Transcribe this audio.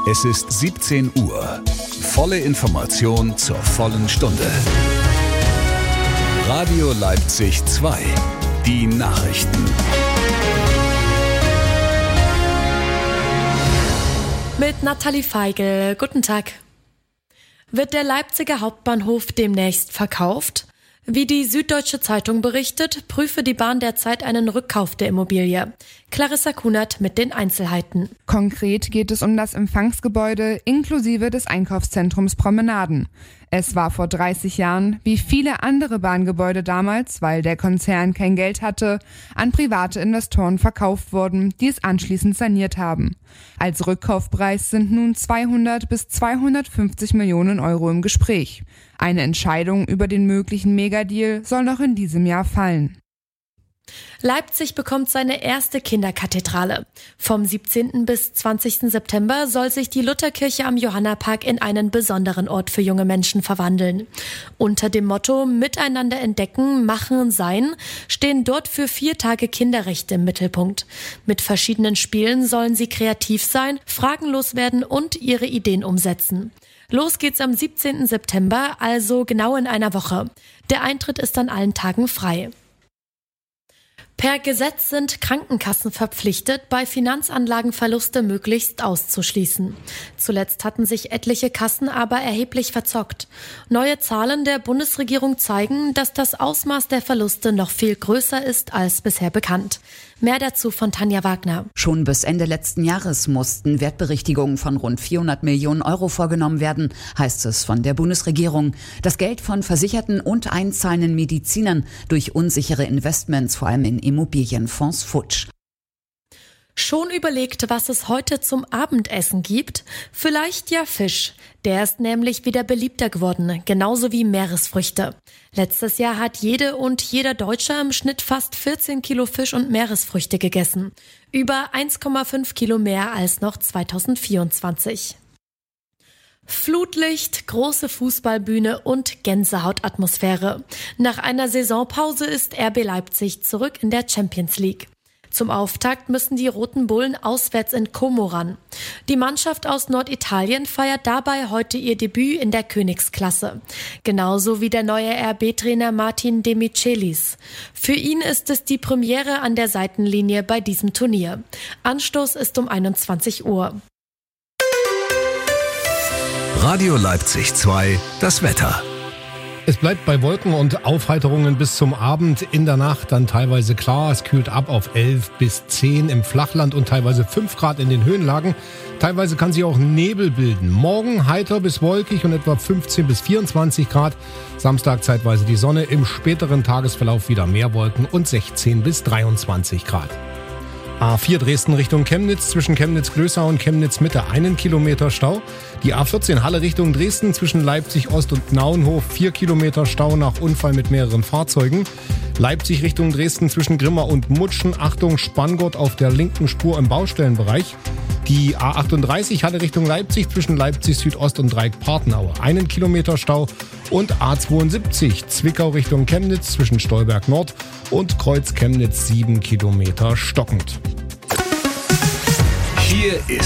Es ist 17 Uhr. Volle Information zur vollen Stunde. Radio Leipzig 2. Die Nachrichten. Mit Nathalie Feigl. Guten Tag. Wird der Leipziger Hauptbahnhof demnächst verkauft? Wie die Süddeutsche Zeitung berichtet, prüfe die Bahn derzeit einen Rückkauf der Immobilie. Clarissa Kunert mit den Einzelheiten. Konkret geht es um das Empfangsgebäude inklusive des Einkaufszentrums Promenaden. Es war vor 30 Jahren, wie viele andere Bahngebäude damals, weil der Konzern kein Geld hatte, an private Investoren verkauft worden, die es anschließend saniert haben. Als Rückkaufpreis sind nun 200 bis 250 Millionen Euro im Gespräch. Eine Entscheidung über den möglichen Megadeal soll noch in diesem Jahr fallen. Leipzig bekommt seine erste Kinderkathedrale. Vom 17. bis 20. September soll sich die Lutherkirche am Johannapark in einen besonderen Ort für junge Menschen verwandeln. Unter dem Motto Miteinander entdecken, machen, sein stehen dort für 4 Tage Kinderrechte im Mittelpunkt. Mit verschiedenen Spielen sollen sie kreativ sein, fragenlos werden und ihre Ideen umsetzen. Los geht's am 17. September, also genau in einer Woche. Der Eintritt ist an allen Tagen frei. Per Gesetz sind Krankenkassen verpflichtet, bei Finanzanlagen Verluste möglichst auszuschließen. Zuletzt hatten sich etliche Kassen aber erheblich verzockt. Neue Zahlen der Bundesregierung zeigen, dass das Ausmaß der Verluste noch viel größer ist als bisher bekannt. Mehr dazu von Tanja Wagner. Schon bis Ende letzten Jahres mussten Wertberichtigungen von rund 400 Millionen Euro vorgenommen werden, heißt es von der Bundesregierung. Das Geld von versicherten und einzahlenden Medizinern durch unsichere Investments, vor allem in Immobilienfonds, futsch. Schon überlegt, was es heute zum Abendessen gibt? Vielleicht ja Fisch. Der ist nämlich wieder beliebter geworden, genauso wie Meeresfrüchte. Letztes Jahr hat jede und jeder Deutsche im Schnitt fast 14 Kilo Fisch und Meeresfrüchte gegessen. Über 1,5 Kilo mehr als noch 2024. Flutlicht, große Fußballbühne und Gänsehautatmosphäre. Nach einer Saisonpause ist RB Leipzig zurück in der Champions League. Zum Auftakt müssen die Roten Bullen auswärts in Como ran. Die Mannschaft aus Norditalien feiert dabei heute ihr Debüt in der Königsklasse. Genauso wie der neue RB-Trainer Martin De Michelis. Für ihn ist es die Premiere an der Seitenlinie bei diesem Turnier. Anstoß ist um 21 Uhr. Radio Leipzig 2, das Wetter. Es bleibt bei Wolken und Aufheiterungen bis zum Abend. In der Nacht dann teilweise klar. Es kühlt ab auf 11 bis 10 im Flachland und teilweise 5 Grad in den Höhenlagen. Teilweise kann sich auch Nebel bilden. Morgen heiter bis wolkig und etwa 15 bis 24 Grad. Samstag zeitweise die Sonne. Im späteren Tagesverlauf wieder mehr Wolken und 16 bis 23 Grad. A4 Dresden Richtung Chemnitz, zwischen Chemnitz-Glößau und Chemnitz-Mitte 1 Kilometer Stau. Die A14 Halle Richtung Dresden, zwischen Leipzig-Ost und Nauenhof 4 Kilometer Stau nach Unfall mit mehreren Fahrzeugen. Leipzig Richtung Dresden zwischen Grimma und Mutschen, Achtung Spanngurt auf der linken Spur im Baustellenbereich. Die A38 Halle Richtung Leipzig, zwischen Leipzig Südost und Dreieck-Partenaue 1 Kilometer Stau. Und A72 Zwickau Richtung Chemnitz, zwischen Stolberg Nord und Kreuz Chemnitz 7 Kilometer stockend. Hier ist